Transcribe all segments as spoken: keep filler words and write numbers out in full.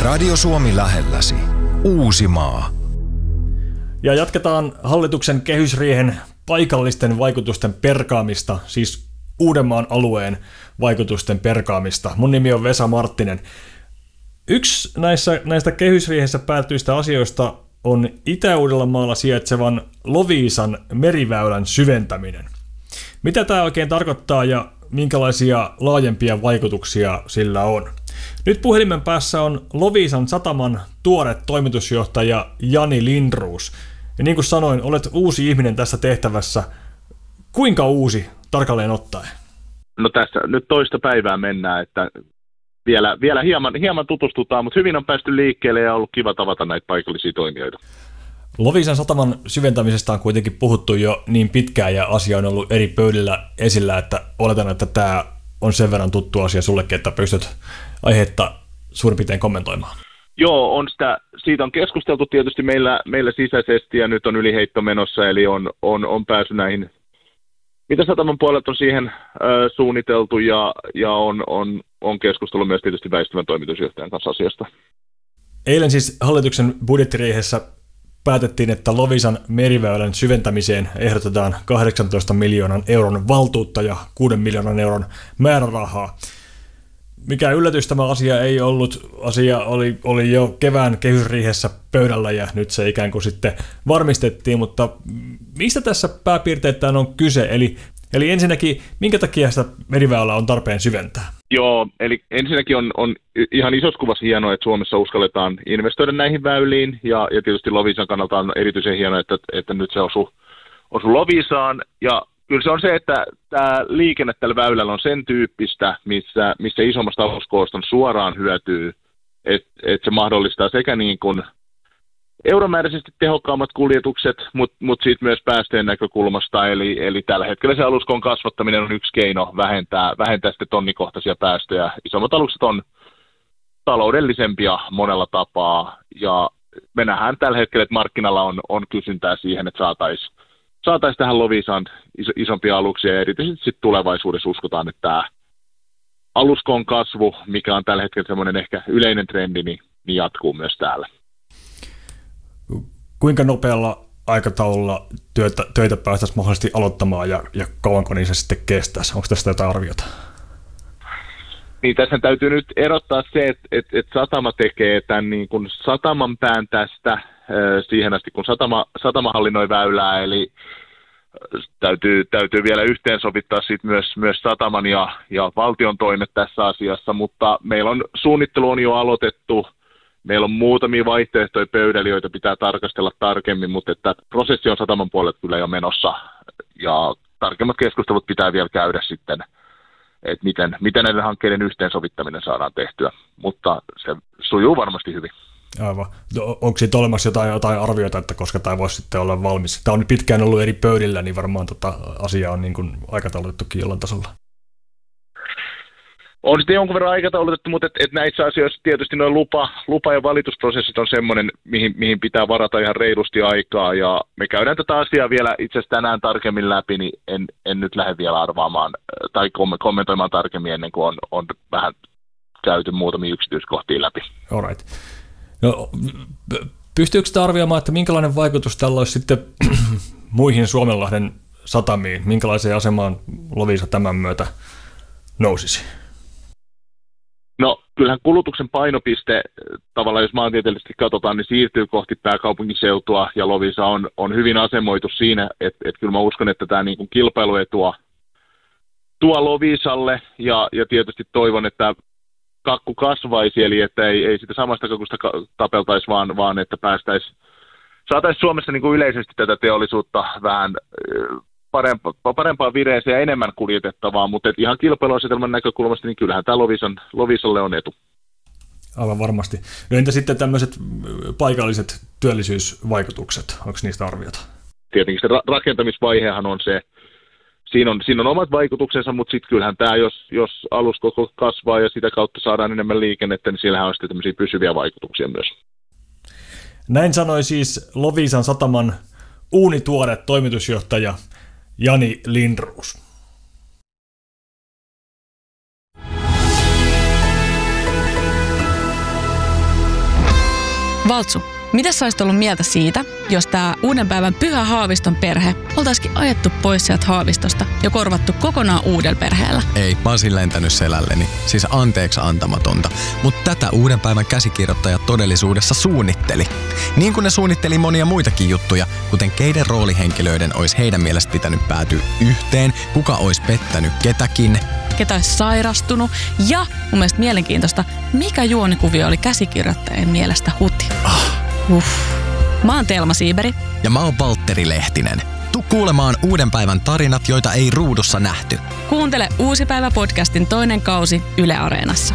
Radio Suomi lähelläsi. Uusimaa. Ja jatketaan hallituksen kehysriihen paikallisten vaikutusten perkaamista, siis Uudenmaan alueen vaikutusten perkaamista. Mun nimi on Vesa Marttinen. Yksi näissä, näistä kehysriihessä päätyistä asioista on Itä-Uudellamaalla sijaitsevan Loviisan meriväylän syventäminen. Mitä tämä oikein tarkoittaa ja minkälaisia laajempia vaikutuksia sillä on? Nyt puhelimen päässä on Loviisan sataman tuore toimitusjohtaja Jani Lindroos. Ja niin kuin sanoin, olet uusi ihminen tässä tehtävässä. Kuinka uusi tarkalleen ottaen? No tässä nyt toista päivää mennään, että vielä, vielä hieman, hieman tutustutaan, mutta hyvin on päästy liikkeelle ja on ollut kiva tavata näitä paikallisia toimijoita. Loviisan sataman syventämisestä on kuitenkin puhuttu jo niin pitkään ja asia on ollut eri pöydillä esillä, että oletan, että tämä on sen verran tuttu asia sullekin, että pystyt aihetta suurin piirtein kommentoimaan. Joo, on sitä, siitä on keskusteltu tietysti meillä, meillä sisäisesti ja nyt on yliheitto menossa, eli on, on, on pääsy näihin, mitä sataman puolelta on siihen ö, suunniteltu ja, ja on, on, on keskustellut myös tietysti väistyvän toimitusjohtajan kanssa asiasta. Eilen siis hallituksen budjettiriihessä päätettiin, että Loviisan meriväylän syventämiseen ehdotetaan kahdeksantoista miljoonan euron valtuutta ja kuuden miljoonan euron määrärahaa. Mikä yllätys tämä asia ei ollut. Asia oli, oli jo kevään kehysriihessä pöydällä ja nyt se ikään kuin sitten varmistettiin, mutta mistä tässä pääpiirteittäin on kyse? Eli, eli ensinnäkin, minkä takia sitä meriväylää on tarpeen syventää? Joo, eli ensinnäkin on, on ihan isossa kuvassa hienoa, että Suomessa uskalletaan investoida näihin väyliin ja, ja tietysti Loviisan kannalta on erityisen hienoa, että, että nyt se osuu, osuu Loviisaan ja kyllä se on se, että tämä liikenne tällä väylällä on sen tyyppistä, missä, missä isommasta aluskooston suoraan hyötyy, että et se mahdollistaa sekä niin kuin euromääräisesti tehokkaammat kuljetukset, mutta mut siitä myös päästöjen näkökulmasta, eli, eli tällä hetkellä se aluskon kasvattaminen on yksi keino vähentää, vähentää sitten tonnikohtaisia päästöjä. Isommat alukset on taloudellisempia monella tapaa, ja me nähdään tällä hetkellä, että markkinalla on, on kysyntää siihen, että saataisiin saatais tähän Loviisaan iso, isompia aluksia, ja erityisesti sitten tulevaisuudessa uskotaan, että tämä aluskon kasvu, mikä on tällä hetkellä semmoinen ehkä yleinen trendi, niin, niin jatkuu myös täällä. Kuinka nopealla aikataululla työtä, töitä päästäisiin mahdollisesti aloittamaan ja, ja kauanko niin se sitten kestäisi? Onko tästä jotain arviota? Niin tässä täytyy nyt erottaa se, että, että, että satama tekee tämän niin kuin sataman pään tästä siihen asti, kun satama, satama hallinnoi väylää, eli täytyy, täytyy vielä yhteensovittaa sit myös, myös sataman ja, ja valtion toimet tässä asiassa, mutta meillä on suunnittelu on jo aloitettu. Meillä on muutamia vaihtoehtoja pöydällä, joita pitää tarkastella tarkemmin, mutta että prosessi on sataman puolelta kyllä jo menossa ja tarkemmat keskustelut pitää vielä käydä sitten, että miten, miten näiden hankkeiden yhteensovittaminen saadaan tehtyä, mutta se sujuu varmasti hyvin. Aivan. Onko siitä olemassa jotain, jotain arvioita, että koska tämä voisi sitten olla valmis? Tämä on pitkään ollut eri pöydillä, niin varmaan tota asia on niin kuin aikataulutettukin jollain tasolla. On sitten jonkun verran aikataulutettu, mutta et, et näissä asioissa tietysti nuo lupa, lupa- ja valitusprosessit on semmoinen, mihin, mihin pitää varata ihan reilusti aikaa, ja me käydään tätä asiaa vielä itse asiassa tänään tarkemmin läpi, niin en, en nyt lähde vielä arvaamaan tai kommentoimaan tarkemmin ennen kuin on, on vähän käyty muutamia yksityiskohtia läpi. All right. No, pystyykö sitä arvioimaan, että minkälainen vaikutus tällä olisi sitten muihin Suomenlahden satamiin? Minkälaiseen asemaan Loviisa tämän myötä nousisi? No kyllähän kulutuksen painopiste tavallaan, jos maantieteellisesti katsotaan, niin siirtyy kohti pääkaupunkiseutua ja Loviisa on, on hyvin asemoitu siinä, että, että kyllä mä uskon, että tämä niin kuin kilpailuetua tuo Loviisalle ja, ja tietysti toivon, että kakku kasvaisi, eli että ei, ei sitä samasta kakusta tapeltaisi, vaan, vaan että päästäisiin, saataisiin Suomessa niin kuin yleisesti tätä teollisuutta vähän parempaa, parempaa vireeseen ja enemmän kuljetettavaa, mutta ihan kilpailuasetelman näkökulmasta, niin kyllähän tämä Loviisan, Loviisalle on etu. Aivan varmasti. No entä sitten tämmöiset paikalliset työllisyysvaikutukset, onko niistä arviota? Tietenkin se ra- rakentamisvaihehan on se, Siinä on, siinä on omat vaikutuksensa, mutta sitten kyllähän tämä, jos, jos aluskoko kasvaa ja sitä kautta saadaan enemmän liikennettä, niin siellähän on sitten tämmöisiä pysyviä vaikutuksia myös. Näin sanoi siis Loviisan sataman uunituore toimitusjohtaja Jani Lindroos. Valtsu, mitä sä olisit ollut mieltä siitä, jos tää uuden päivän Pyhä Haaviston perhe oltaisikin ajettu pois sieltä Haavistosta ja korvattu kokonaan uudella perheellä? Ei, mä olisin lentänyt selälleni. Siis anteeksi antamatonta. Mutta tätä uuden päivän käsikirjoittaja todellisuudessa suunnitteli. Niin kuin ne suunnitteli monia muitakin juttuja, kuten keiden roolihenkilöiden olisi heidän mielestä pitänyt päätyä yhteen, kuka olisi pettänyt ketäkin, ketä olisi sairastunut ja mun mielestä mielenkiintoista, mikä juonikuvio oli käsikirjoittajien mielestä huti. Ah. Uff. Mä oon Telma Siiberi. Ja mä oon Valtteri Lehtinen. Tuu kuulemaan uuden päivän tarinat, joita ei ruudussa nähty. Kuuntele Uusi päivä podcastin toinen kausi Yle Areenassa.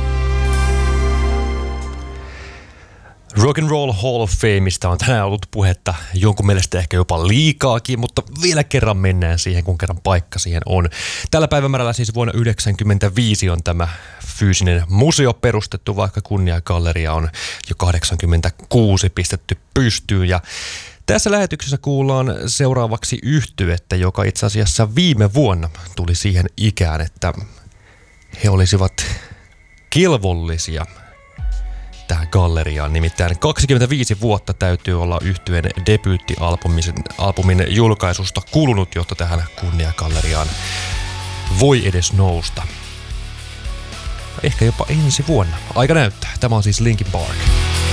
Rock and Roll Hall of Fameista on tänään ollut puhetta jonkun mielestä ehkä jopa liikaakin, mutta vielä kerran mennään siihen, kun kerran paikka siihen on. Tällä päivämäärällä siis vuonna yhdeksänkymmentäviisi on tämä fyysinen museo perustettu, vaikka kunniagalleria on jo kahdeksankymmentäkuusi pistetty pystyyn. Ja tässä lähetyksessä kuullaan seuraavaksi yhtyettä, joka itse asiassa viime vuonna tuli siihen ikään, että he olisivat kelvollisia tähän galleriaan. Nimittäin kaksikymmentäviisi vuotta täytyy olla yhtyeen debyyttialbumin albumin julkaisusta kulunut, jotta tähän kunniagalleriaan voi edes nousta. Ehkä jopa ensi vuonna. Aika näyttää. Tämä on siis Linkin Park.